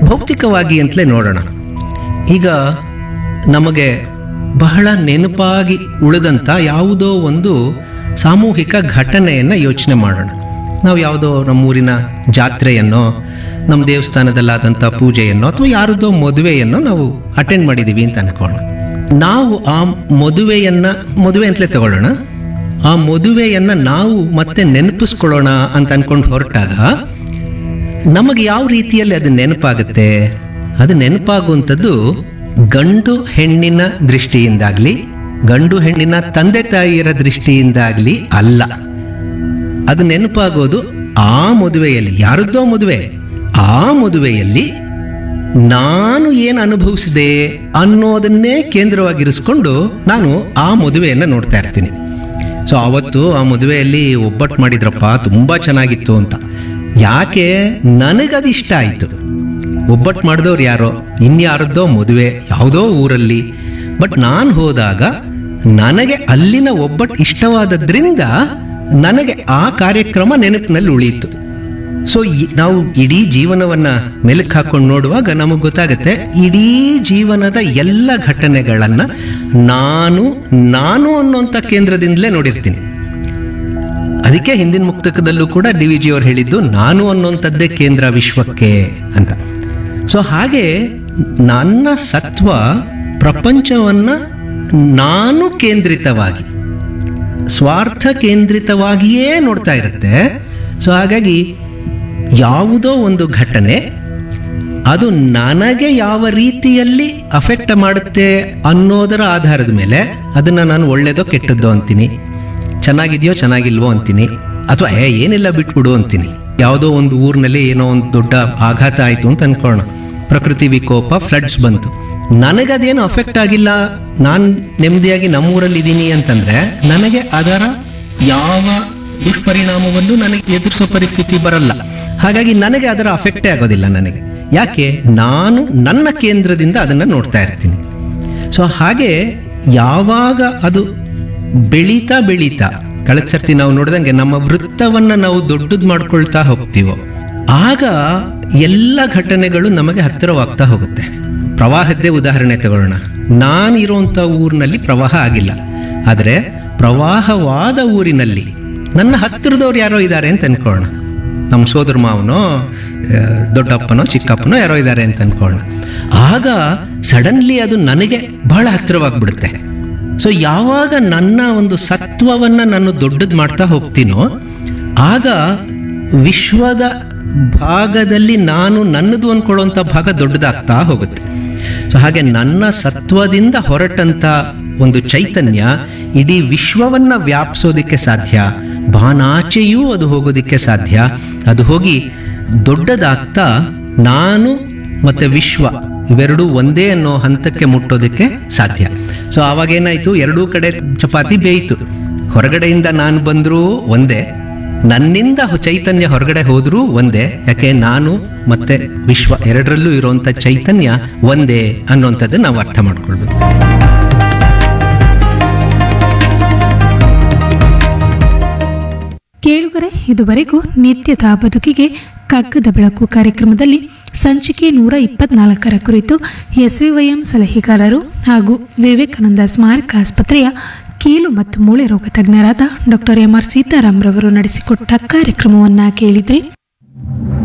ಭೌತಿಕವಾಗಿ ಅಂತಲೇ ನೋಡೋಣ. ಈಗ ನಮಗೆ ಬಹಳ ನೆನಪಾಗಿ ಉಳಿದಂಥ ಯಾವುದೋ ಒಂದು ಸಾಮೂಹಿಕ ಘಟನೆಯನ್ನು ಯೋಚನೆ ಮಾಡೋಣ. ನಾವು ಯಾವುದೋ ನಮ್ಮೂರಿನ ಜಾತ್ರೆಯನ್ನೋ, ನಮ್ಮ ದೇವಸ್ಥಾನದಲ್ಲಾದಂಥ ಪೂಜೆಯನ್ನೋ ಅಥವಾ ಯಾರದೋ ಮದುವೆಯನ್ನೋ ನಾವು ಅಟೆಂಡ್ ಮಾಡಿದ್ದೀವಿ ಅಂತ ಅನ್ಕೊಳ್ಳೋಣ. ನಾವು ಆ ಮದುವೆ ಅಂತಲೇ ತಗೊಳ್ಳೋಣ. ಆ ಮದುವೆಯನ್ನು ನಾವು ಮತ್ತೆ ನೆನಪಿಸ್ಕೊಳ್ಳೋಣ ಅಂತ ಅನ್ಕೊಂಡು ಹೊರಟಾಗ ನಮಗೆ ಯಾವ ರೀತಿಯಲ್ಲಿ ಅದು ನೆನಪಾಗುತ್ತೆ? ಅದು ನೆನಪಾಗುವಂಥದ್ದು ಗಂಡು ಹೆಣ್ಣಿನ ದೃಷ್ಟಿಯಿಂದಾಗಲಿ, ಗಂಡು ಹೆಣ್ಣಿನ ತಂದೆ ತಾಯಿಯರ ದೃಷ್ಟಿಯಿಂದಾಗಲಿ ಅಲ್ಲ. ಅದು ನೆನಪಾಗೋದು ಆ ಮದುವೆಯಲ್ಲಿ, ಯಾರದ್ದೋ ಮದುವೆ, ಆ ಮದುವೆಯಲ್ಲಿ ನಾನು ಏನು ಅನುಭವಿಸಿದೆ ಅನ್ನೋದನ್ನೇ ಕೇಂದ್ರವಾಗಿರಿಸ್ಕೊಂಡು ನಾನು ಆ ಮದುವೆಯನ್ನು ನೋಡ್ತಾ ಇರ್ತೀನಿ. ಸೊ ಅವತ್ತು ಆ ಮದುವೆಯಲ್ಲಿ ಒಬ್ಬಟ್ಟು ಮಾಡಿದ್ರಪ್ಪ, ತುಂಬ ಚೆನ್ನಾಗಿತ್ತು ಅಂತ. ಯಾಕೆ? ನನಗದು ಇಷ್ಟ ಆಯಿತು. ಒಬ್ಬಟ್ಟು ಮಾಡಿದವ್ರು ಯಾರೋ, ಇನ್ಯಾರದ್ದೋ ಮದುವೆ ಯಾವುದೋ ಊರಲ್ಲಿ. ಬಟ್ ನಾನು ಹೋದಾಗ ನನಗೆ ಅಲ್ಲಿನ ಒಬ್ಬಟ್ಟು ಇಷ್ಟವಾದದ್ರಿಂದ ನನಗೆ ಆ ಕಾರ್ಯಕ್ರಮ ನೆನಪಿನಲ್ಲಿ ಉಳಿಯಿತು. ಸೊ ನಾವು ಇಡೀ ಜೀವನವನ್ನು ಮೆಲುಕು ಹಾಕೊಂಡು ನೋಡುವಾಗ ನಮಗೆ ಗೊತ್ತಾಗುತ್ತೆ, ಇಡೀ ಜೀವನದ ಎಲ್ಲ ಘಟನೆಗಳನ್ನು ನಾನು ಅನ್ನೋಂಥ ಕೇಂದ್ರದಿಂದಲೇ ನೋಡಿರ್ತೀನಿ. ಅದಕ್ಕೆ ಹಿಂದಿನ ಮುಕ್ತಕದಲ್ಲೂ ಕೂಡ ಡಿ ವಿ ಜಿ ಅವರು ಹೇಳಿದ್ದು, ನಾನು ಅನ್ನೋಂಥದ್ದೇ ಕೇಂದ್ರ ವಿಶ್ವಕ್ಕೆ ಅಂತ. ಸೊ ಹಾಗೆ ನನ್ನ ಸತ್ವ ಪ್ರಪಂಚವನ್ನು ನಾನು ಕೇಂದ್ರಿತವಾಗಿ, ಸ್ವಾರ್ಥ ಕೇಂದ್ರಿತವಾಗಿಯೇ ನೋಡ್ತಾ ಇರುತ್ತೆ. ಸೊ ಹಾಗಾಗಿ ಯಾವುದೋ ಒಂದು ಘಟನೆ ಅದು ನನಗೆ ಯಾವ ರೀತಿಯಲ್ಲಿ ಅಫೆಕ್ಟ್ ಮಾಡುತ್ತೆ ಅನ್ನೋದರ ಆಧಾರದ ಮೇಲೆ ಅದನ್ನು ನಾನು ಒಳ್ಳೇದೋ ಕೆಟ್ಟದ್ದೋ ಅಂತೀನಿ, ಚೆನ್ನಾಗಿದೆಯೋ ಚೆನ್ನಾಗಿಲ್ವೋ ಅಂತೀನಿ, ಅಥವಾ ಏನಿಲ್ಲ ಬಿಟ್ಬಿಡು ಅಂತೀನಿ. ಯಾವುದೋ ಒಂದು ಊರಿನಲ್ಲಿ ಏನೋ ಒಂದು ದೊಡ್ಡ ಆಘಾತ ಆಯಿತು ಅಂತ ಅನ್ಕೊಳ್ಳೋಣ, ಪ್ರಕೃತಿ ವಿಕೋಪ, ಫ್ಲಡ್ಸ್ ಬಂತು, ನನಗದೇನು ಅಫೆಕ್ಟ್ ಆಗಿಲ್ಲ, ನಾನು ನೆಮ್ಮದಿಯಾಗಿ ನಮ್ಮೂರಲ್ಲಿ ಇದ್ದೀನಿ ಅಂತಂದರೆ ನನಗೆ ಅದರ ಯಾವ ದುಷ್ಪರಿಣಾಮವನ್ನು ನನಗೆ ಎದುರಿಸೋ ಪರಿಸ್ಥಿತಿ ಬರಲ್ಲ. ಹಾಗಾಗಿ ನನಗೆ ಅದರ ಅಫೆಕ್ಟೇ ಆಗೋದಿಲ್ಲ. ನನಗೆ ಯಾಕೆ? ನಾನು ನನ್ನ ಕೇಂದ್ರದಿಂದ ಅದನ್ನು ನೋಡ್ತಾ ಇರ್ತೀನಿ. ಸೊ ಹಾಗೆ ಯಾವಾಗ ಅದು ಬೆಳೀತಾ ಕಳೆದ ಸರ್ತಿ ನಾವು ನೋಡಿದಂಗೆ ನಮ್ಮ ವೃತ್ತವನ್ನು ನಾವು ದೊಡ್ಡದು ಮಾಡ್ಕೊಳ್ತಾ ಹೋಗ್ತೀವೋ ಆಗ ಎಲ್ಲ ಘಟನೆಗಳು ನಮಗೆ ಹತ್ತಿರವಾಗ್ತಾ ಹೋಗುತ್ತೆ. ಪ್ರವಾಹದ್ದೇ ಉದಾಹರಣೆ ತಗೊಳ್ಳೋಣ. ನಾನಿರೋಂಥ ಊರಿನಲ್ಲಿ ಪ್ರವಾಹ ಆಗಿಲ್ಲ, ಆದರೆ ಪ್ರವಾಹವಾದ ಊರಿನಲ್ಲಿ ನನ್ನ ಹತ್ತಿರದವ್ರು ಯಾರೋ ಇದ್ದಾರೆ ಅಂತ ಅನ್ಕೊಳ್ಳೋಣ. ನಮ್ಮ ಸೋದರ ಮಾವನೋ, ದೊಡ್ಡಪ್ಪನೋ, ಚಿಕ್ಕಪ್ಪನೋ ಯಾರೋ ಇದ್ದಾರೆ ಅಂತ ಅನ್ಕೊಳ್ಳೋಣ. ಆಗ ಸಡನ್ಲಿ ಅದು ನನಗೆ ಬಹಳ ಹತ್ತಿರವಾಗ್ಬಿಡುತ್ತೆ. ಸೊ ಯಾವಾಗ ನನ್ನ ಒಂದು ಸತ್ವವನ್ನು ನಾನು ದೊಡ್ಡದು ಮಾಡ್ತಾ ಹೋಗ್ತೀನೋ ಆಗ ವಿಶ್ವದ ಭಾಗದಲ್ಲಿ ನಾನು ನನ್ನದು ಅಂದ್ಕೊಳ್ಳುವಂಥ ಭಾಗ ದೊಡ್ಡದಾಗ್ತಾ ಹೋಗುತ್ತೆ. ಸೊ ಹಾಗೆ ನನ್ನ ಸತ್ವದಿಂದ ಹೊರಟಂಥ ಒಂದು ಚೈತನ್ಯ ಇಡೀ ವಿಶ್ವವನ್ನು ವ್ಯಾಪಿಸೋದಕ್ಕೆ ಸಾಧ್ಯ, ಬಾನಾಚೆಯೂ ಅದು ಹೋಗೋದಕ್ಕೆ ಸಾಧ್ಯ. ಅದು ಹೋಗಿ ದೊಡ್ಡದಾಗ್ತಾ ನಾನು ಮತ್ತು ವಿಶ್ವ ಇವೆರಡೂ ಒಂದೇ ಅನ್ನೋ ಹಂತಕ್ಕೆ ಮುಟ್ಟೋದಕ್ಕೆ ಸಾಧ್ಯ. ಸೊ ಆವಾಗೇನಾಯಿತು, ಎರಡೂ ಕಡೆ ಚಪಾತಿ ಬೇಯಿತು. ಹೊರಗಡೆಯಿಂದ ನಾನು ಬಂದರೂ ಒಂದೇ, ನನ್ನಿಂದ ಚೈತನ್ಯ ಹೊರಗಡೆ ಹೋದರೂ ಒಂದೇ. ಯಾಕೆ? ನಾನು ಮತ್ತೆ ವಿಶ್ವ ಎರಡರಲ್ಲೂ ಇರುವಂಥ ಚೈತನ್ಯ ಒಂದೇ ಅನ್ನೋಂಥದ್ದು ನಾವು ಅರ್ಥ ಮಾಡ್ಕೊಳ್ಬೇಕು. ಕೇಳುಗರೆ, ಇದುವರೆಗೂ ನಿತ್ಯದ ಬದುಕಿಗೆ ಕಗ್ಗದ ಬೆಳಕು ಕಾರ್ಯಕ್ರಮದಲ್ಲಿ ಸಂಚಿಕೆ 124ರ ಕುರಿತು SVYM ಸಲಹೆಗಾರರು ಹಾಗೂ ವಿವೇಕಾನಂದ ಸ್ಮಾರಕ ಆಸ್ಪತ್ರೆಯ ಕೀಲು ಮತ್ತು ಮೂಳೆ ರೋಗ ತಜ್ಞರಾದ ಡಾಕ್ಟರ್ MR ಸೀತಾರಾಮ್ ರವರು ನಡೆಸಿಕೊಟ್ಟ ಕಾರ್ಯಕ್ರಮವನ್ನು ಕೇಳಿದ್ರಿ.